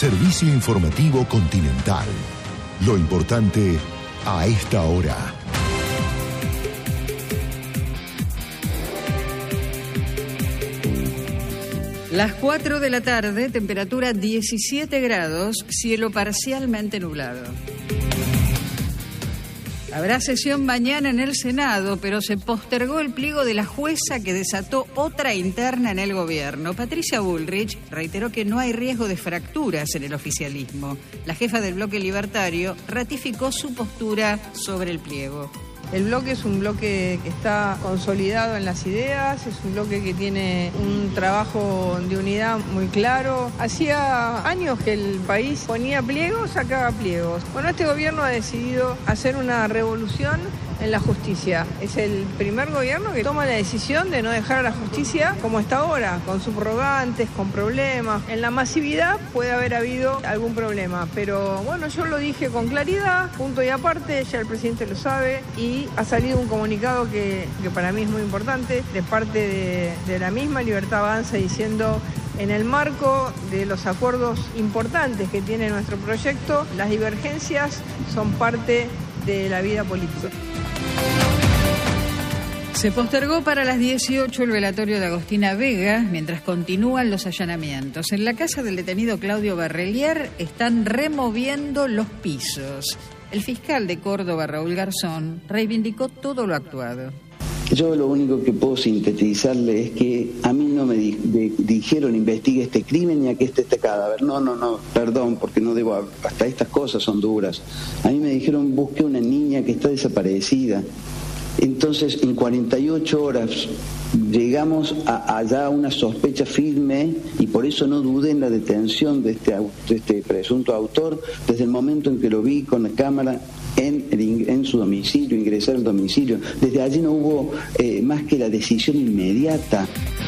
Servicio informativo Continental. Lo importante a esta hora. Las 4 de la tarde, temperatura 17 grados, cielo parcialmente nublado. Habrá sesión mañana en el Senado, pero se postergó el pliego de la jueza que desató otra interna en el gobierno. Patricia Bullrich reiteró que no hay riesgo de fracturas en el oficialismo. La jefa del bloque libertario ratificó su postura sobre el pliego. El bloque es un bloque que está consolidado en las ideas, es un bloque que tiene un trabajo de unidad muy claro. Hacía años que el país ponía pliegos, sacaba pliegos. Bueno, este gobierno ha decidido hacer una revolución en la justicia. Es el primer gobierno que toma la decisión de no dejar a la justicia como está ahora, con subrogantes, con problemas. En la masividad puede haber habido algún problema, pero bueno, yo lo dije con claridad, punto y aparte, ya el presidente lo sabe, y ha salido un comunicado que para mí es muy importante, de parte de la misma Libertad Avanza, diciendo: en el marco de los acuerdos importantes que tiene nuestro proyecto, las divergencias son parte de la vida política. Se postergó para las 18 el velatorio de Agostina Vega, mientras continúan los allanamientos. En la casa del detenido Claudio Barrelier están removiendo los pisos. El fiscal de Córdoba, Raúl Garzón, reivindicó todo lo actuado. Yo lo único que puedo sintetizarle es que a mí no me dijeron investigue este crimen ni a que este cadáver. No, perdón, porque no debo, hasta estas cosas son duras. A mí me dijeron busque una niña que está desaparecida. Entonces, en 48 horas llegamos allá a una sospecha firme, y por eso no dudé en la detención de este presunto autor desde el momento en que lo vi con la cámara en su domicilio, ingresar al domicilio. Desde allí no hubo más que la decisión inmediata.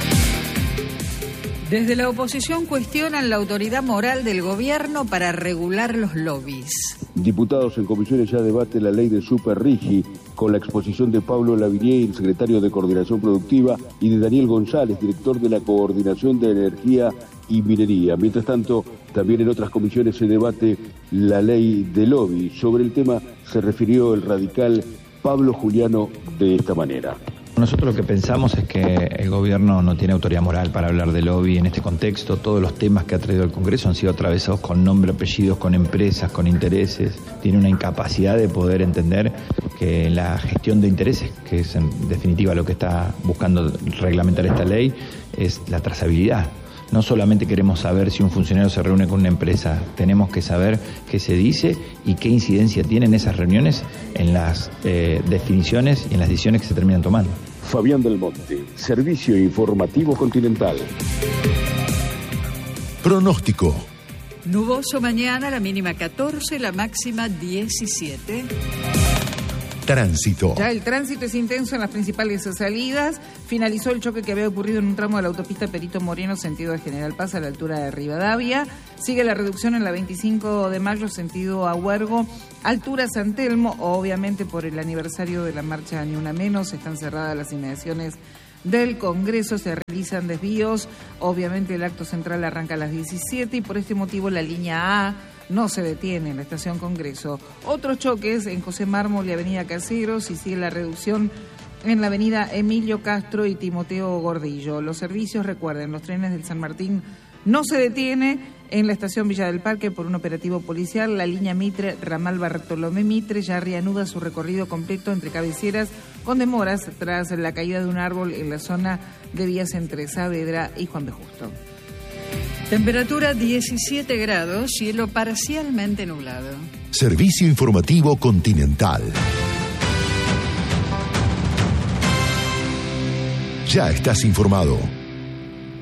Desde la oposición cuestionan la autoridad moral del gobierno para regular los lobbies. Diputados en comisiones ya debaten la ley de Superrigi, con la exposición de Pablo Lavinier, el secretario de Coordinación Productiva, y de Daniel González, director de la Coordinación de Energía y Minería. Mientras tanto, también en otras comisiones se debate la ley de lobby. Sobre el tema se refirió el radical Pablo Juliano de esta manera. Nosotros lo que pensamos es que el gobierno no tiene autoridad moral para hablar de lobby en este contexto. Todos los temas que ha traído el Congreso han sido atravesados con nombre, apellidos, con empresas, con intereses. Tiene una incapacidad de poder entender que la gestión de intereses, que es en definitiva lo que está buscando reglamentar esta ley, es la trazabilidad. No solamente queremos saber si un funcionario se reúne con una empresa, tenemos que saber qué se dice y qué incidencia tienen esas reuniones en las definiciones y en las decisiones que se terminan tomando. Fabián del Monte, Servicio Informativo Continental. Pronóstico. Nuboso mañana, la mínima 14, la máxima 17. Tránsito. Ya el tránsito es intenso en las principales salidas. Finalizó el choque que había ocurrido en un tramo de la autopista Perito Moreno, sentido de General Paz, a la altura de Rivadavia. Sigue la reducción en la 25 de mayo, sentido a Huergo, altura San Telmo. Obviamente por el aniversario de la marcha Ni Una Menos, están cerradas las inmediaciones del Congreso, se realizan desvíos. Obviamente el acto central arranca a las 17 y por este motivo la línea A no se detiene en la estación Congreso. Otros choques en José Mármol y Avenida Caseros, y sigue la reducción en la avenida Emilio Castro y Timoteo Gordillo. Los servicios, recuerden, los trenes del San Martín no se detiene en la estación Villa del Parque por un operativo policial. La línea Mitre, ramal Bartolomé Mitre, ya reanuda su recorrido completo entre cabeceras, con demoras tras la caída de un árbol en la zona de vías entre Saavedra y Juan B. Justo. Temperatura 17 grados, cielo parcialmente nublado. Servicio Informativo Continental. Ya estás informado.